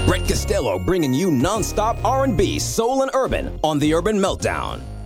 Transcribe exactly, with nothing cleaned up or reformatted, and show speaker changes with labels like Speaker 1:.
Speaker 1: Brett Costello bringing you nonstop R and B, soul, and urban on The Urban Meltdown.